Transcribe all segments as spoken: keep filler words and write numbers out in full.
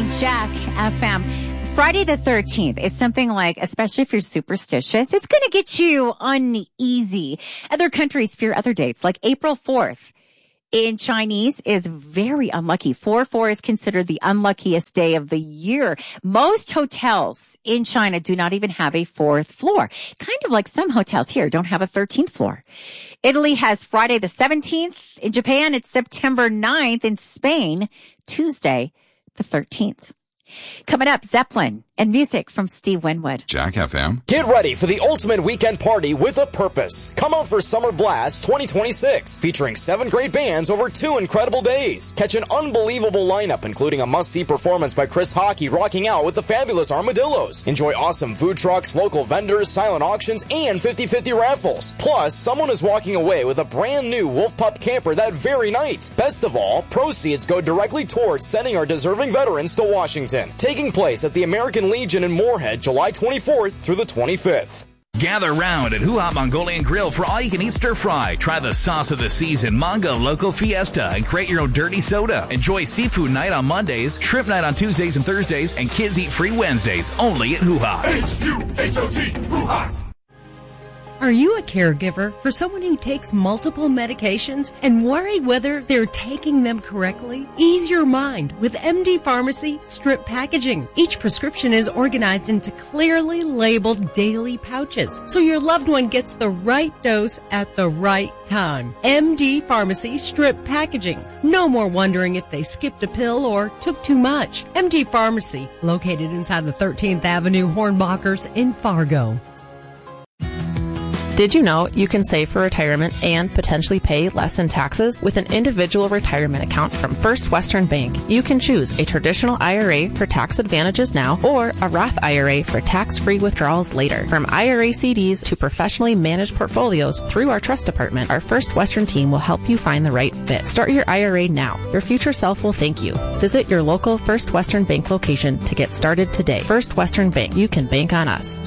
on Jack F M. Friday the thirteenth, it's something like, especially if you're superstitious, it's going to get you uneasy. Other countries fear other dates, like April fourth. In Chinese is very unlucky. four four is considered the unluckiest day of the year. Most hotels in China do not even have a fourth floor. Kind of like some hotels here don't have a thirteenth floor. Italy has Friday the seventeenth. In Japan, it's September ninth. In Spain, Tuesday the thirteenth. Coming up, Zeppelin and music from Steve Winwood. Jack F M. Get ready for the ultimate weekend party with a purpose. Come out for Summer Blast twenty twenty-six, featuring seven great bands over two incredible days. Catch an unbelievable lineup, including a must-see performance by Chris Hockey rocking out with the fabulous Armadillos. Enjoy awesome food trucks, local vendors, silent auctions, and fifty fifty raffles. Plus, someone is walking away with a brand new Wolf Pup camper that very night. Best of all, proceeds go directly towards sending our deserving veterans to Washington. Taking place at the American Legion in Moorhead, July twenty-fourth through the twenty-fifth. Gather round at Hoo Ha Mongolian Grill for all-you-can-eat stir-fry. Try the sauce of the season, Manga Loco Fiesta, and create your own dirty soda. Enjoy seafood night on Mondays, shrimp night on Tuesdays and Thursdays, and kids eat free Wednesdays, only at Hoo Ha. H U H O T, Hoo Ha. Are you a caregiver for someone who takes multiple medications and worry whether they're taking them correctly? Ease your mind with M D Pharmacy Strip Packaging. Each prescription is organized into clearly labeled daily pouches, so your loved one gets the right dose at the right time. M D Pharmacy Strip Packaging. No more wondering if they skipped a pill or took too much. M D Pharmacy, located inside the thirteenth Avenue Hornbachers in Fargo. Did you know you can save for retirement and potentially pay less in taxes with an individual retirement account from First Western Bank? You can choose a traditional I R A for tax advantages now or a Roth I R A for tax-free withdrawals later. From I R A C Ds to professionally managed portfolios through our trust department, our First Western team will help you find the right fit. Start your I R A now. Your future self will thank you. Visit your local First Western Bank location to get started today. First Western Bank. You can bank on us.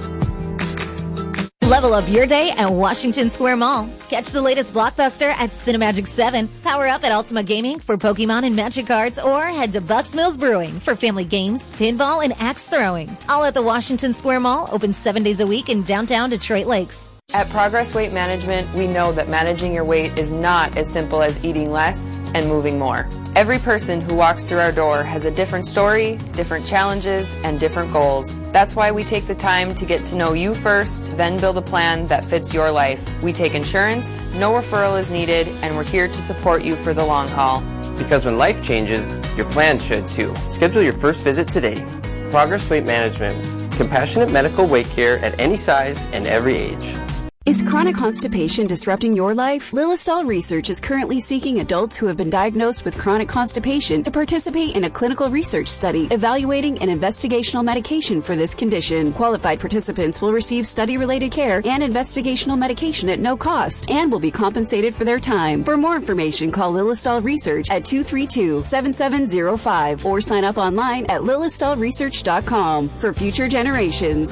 Level up your day at Washington Square Mall. Catch the latest blockbuster at Cinemagic seven. Power up at Ultima Gaming for Pokemon and Magic cards, or head to Bucks Mills Brewing for family games, pinball, and axe throwing. All at the Washington Square Mall, open seven days a week in downtown Detroit Lakes. At Progress Weight Management, we know that managing your weight is not as simple as eating less and moving more. Every person who walks through our door has a different story, different challenges, and different goals. That's why we take the time to get to know you first, then build a plan that fits your life. We take insurance, no referral is needed, and we're here to support you for the long haul. Because when life changes, your plan should too. Schedule your first visit today. Progress Weight Management. Compassionate medical weight care at any size and every age. Is chronic constipation disrupting your life? Lilistol Research is currently seeking adults who have been diagnosed with chronic constipation to participate in a clinical research study evaluating an investigational medication for this condition. Qualified participants will receive study-related care and investigational medication at no cost and will be compensated for their time. For more information, call Lilistol Research at two three two, seven seven zero five or sign up online at lilistol research dot com. For future generations,